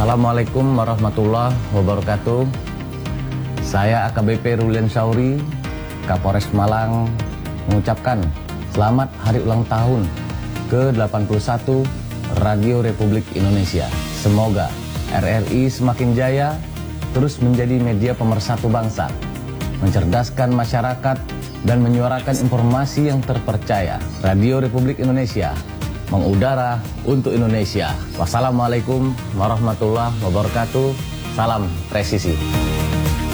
Assalamualaikum warahmatullahi wabarakatuh. Saya AKBP Rulian Sauri, Kapolres Malang, mengucapkan selamat hari ulang tahun ke-81 Radio Republik Indonesia. Semoga RRI semakin jaya, terus menjadi media pemersatu bangsa, mencerdaskan masyarakat, dan menyuarakan informasi yang terpercaya. Radio Republik Indonesia mengudara untuk Indonesia. Wassalamualaikum warahmatullahi wabarakatuh. Salam presisi.